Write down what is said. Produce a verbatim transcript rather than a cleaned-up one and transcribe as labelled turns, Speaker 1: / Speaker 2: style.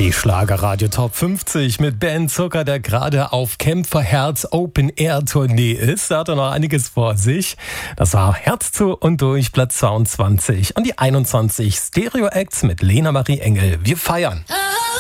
Speaker 1: Die Schlagerradio Top fünfzig mit Ben Zucker, der gerade auf Kämpferherz Open Air Tournee ist. Da hat er noch einiges vor sich. Das war Herz zu und durch, Platz zweiundzwanzig. Und die einundzwanzig Stereo Acts mit Lena Marie Engel. Wir feiern.